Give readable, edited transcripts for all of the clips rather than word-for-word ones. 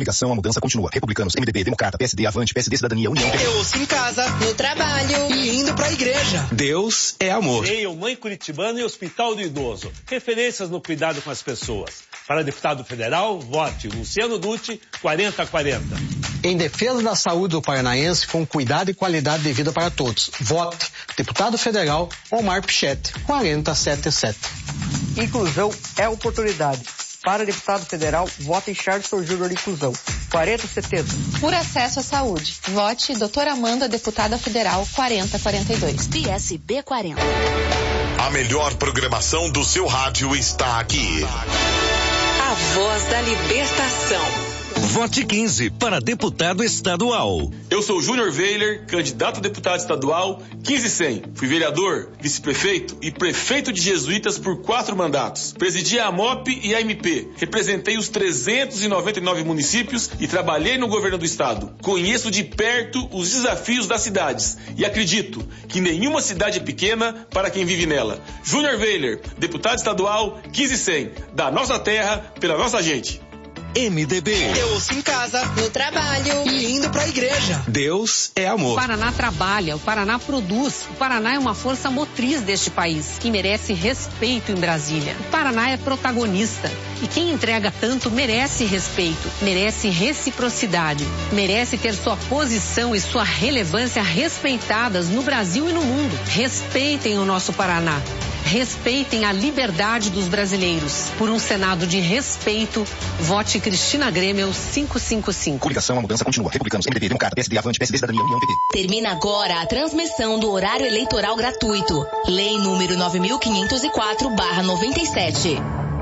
Coligação A Mudança continua. Republicanos, MDB, Democrata, PSD, Avante, PSD, Cidadania, União... Eu ouço em casa, no trabalho e indo pra igreja. Deus é amor. Eu, Mãe Curitibana e Hospital do Idoso. Referências no cuidado com as pessoas. Para deputado federal, vote Luciano Dutti, 4040. Em defesa da saúde do paranaense com cuidado e qualidade de vida para todos. Vote deputado federal Omar Pichetti, 4077. Inclusão é oportunidade. Para deputado federal, vote em Charleston Júnior Inclusão, 4070. Por acesso à saúde, vote doutora Amanda, deputada federal, 4042. PSB 40. A melhor programação do seu rádio está aqui. A Voz da Libertação. Vote 15 para deputado estadual. Eu sou Júnior Weiler, candidato a deputado estadual 15100. Fui vereador, vice-prefeito e prefeito de Jesuítas por 4 mandatos. Presidi a AMOP e a MP. Representei os 399 municípios e trabalhei no governo do estado. Conheço de perto os desafios das cidades e acredito que nenhuma cidade é pequena para quem vive nela. Júnior Weiler, deputado estadual 15100. Da nossa terra, pela nossa gente. MDB. Eu ouço em casa, no trabalho e indo pra igreja. Deus é amor. O Paraná trabalha, o Paraná produz. O Paraná é uma força motriz deste país, que merece respeito em Brasília. O Paraná é protagonista. E quem entrega tanto merece respeito, merece reciprocidade, merece ter sua posição e sua relevância respeitadas no Brasil e no mundo. Respeitem o nosso Paraná. Respeitem a liberdade dos brasileiros. Por um Senado de respeito, vote Cristina Grêmio 555. Coligação A Mudança continua. Republicanos, MDB, Democrata, PSD, Avante, PSD, Cidadania, União, PP. Termina agora a transmissão do horário eleitoral gratuito. Lei número 9504/97.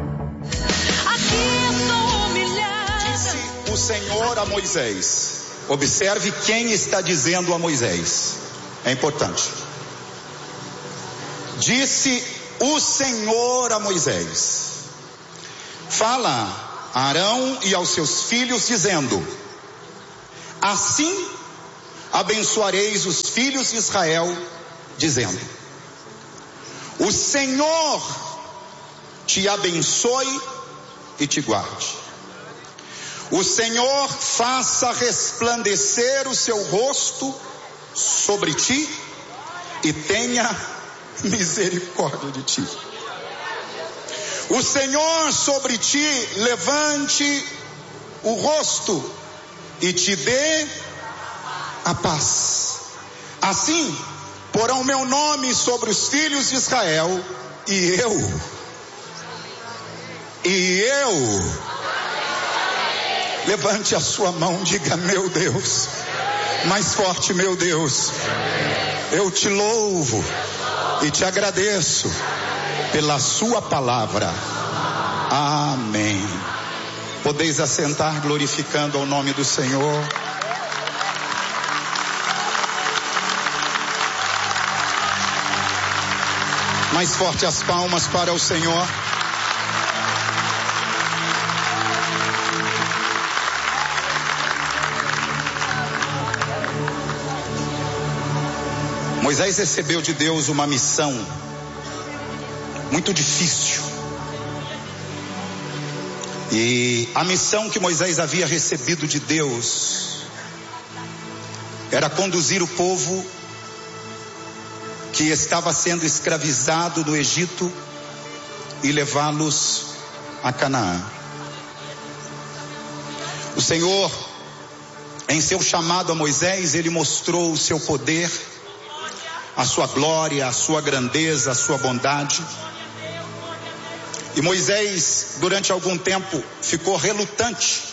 Disse o Senhor a Moisés. Observe quem está dizendo a Moisés. É importante. Disse o Senhor a Moisés: fala a Arão e aos seus filhos, dizendo: assim abençoareis os filhos de Israel, dizendo: o Senhor te abençoe e te guarde. O Senhor faça resplandecer o seu rosto sobre ti e tenha misericórdia de ti. O Senhor sobre ti levante o rosto e te dê a paz. Assim porão meu nome sobre os filhos de Israel e eu levante a sua mão, diga: meu Deus. Mais forte: meu Deus, eu te louvo e te agradeço pela sua palavra. Amém. Podeis assentar, glorificando ao nome do Senhor. Mais forte as palmas para o Senhor. Moisés recebeu de Deus uma missão muito difícil. E a missão que Moisés havia recebido de Deus era conduzir o povo que estava sendo escravizado no Egito e levá-los a Canaã. O Senhor, em seu chamado a Moisés, ele mostrou o seu poder, a sua glória, a sua grandeza, a sua bondade. E Moisés, durante algum tempo, ficou relutante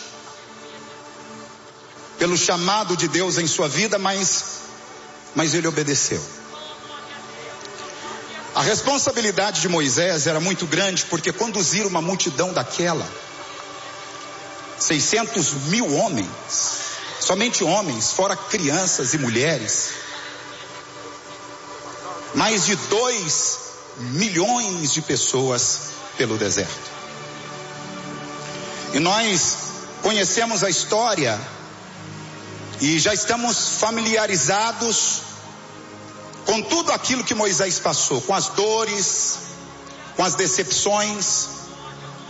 pelo chamado de Deus em sua vida, mas ele obedeceu. A responsabilidade de Moisés era muito grande, porque conduzir uma multidão daquela, 600 mil homens, somente homens, fora crianças e mulheres, mais de 2 milhões de pessoas pelo deserto. E nós conhecemos a história e já estamos familiarizados com tudo aquilo que Moisés passou, com as dores, com as decepções,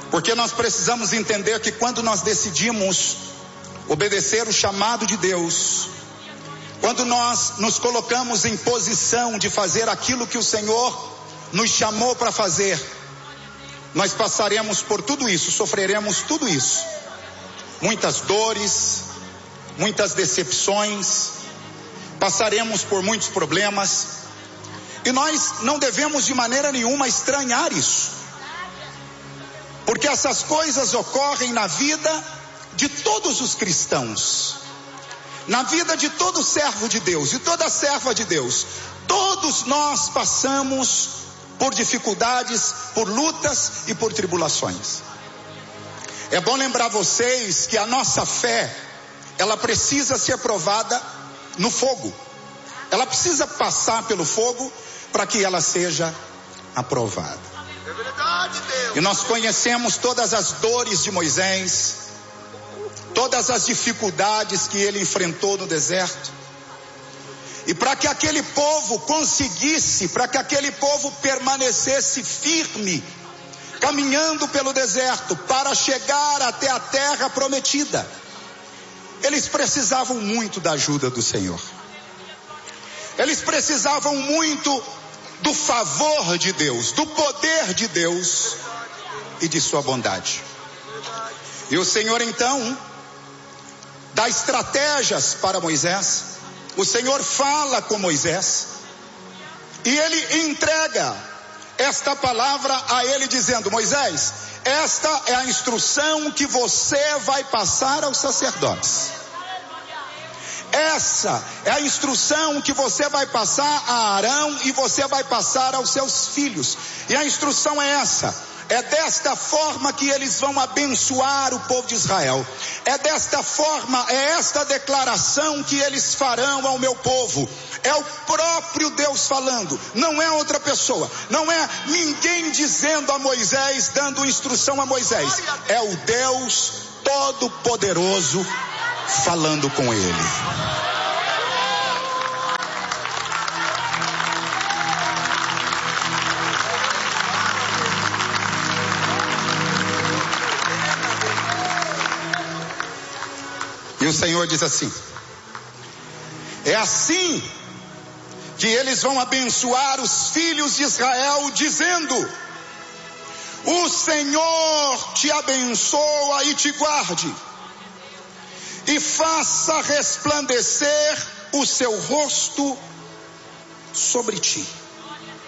Porque nós precisamos entender que quando nós decidimos obedecer o chamado de Deus, quando nós nos colocamos em posição de fazer aquilo que o Senhor nos chamou para fazer, nós passaremos por tudo isso, sofreremos tudo isso. Muitas dores, muitas decepções, passaremos por muitos problemas. E nós não devemos de maneira nenhuma estranhar isso. Porque essas coisas ocorrem na vida de todos os cristãos, na vida de todo servo de Deus e toda serva de Deus. Todos nós passamos por dificuldades, por lutas e por tribulações. É bom lembrar vocês que a nossa fé, ela precisa ser provada no fogo. Ela precisa passar pelo fogo para que ela seja aprovada. E nós conhecemos todas as dores de Moisés, todas as dificuldades que ele enfrentou no deserto. E para que aquele povo conseguisse, para que aquele povo permanecesse firme, caminhando pelo deserto para chegar até a terra prometida, eles precisavam muito da ajuda do Senhor. Eles precisavam muito do favor de Deus, do poder de Deus e de sua bondade. E o Senhor então dá estratégias para Moisés. O Senhor fala com Moisés e ele entrega esta palavra a ele dizendo: Moisés, esta é a instrução que você vai passar aos sacerdotes. Essa é a instrução que você vai passar a Arão e você vai passar aos seus filhos. E a instrução é essa: é desta forma que eles vão abençoar o povo de Israel. É desta forma, é esta declaração que eles farão ao meu povo. É o próprio Deus falando, não é outra pessoa, não é ninguém dizendo a Moisés, dando instrução a Moisés. É o Deus Todo-Poderoso falando com ele. E o Senhor diz assim: é assim que eles vão abençoar os filhos de Israel, dizendo: o Senhor te abençoa e te guarde, e faça resplandecer o seu rosto sobre ti.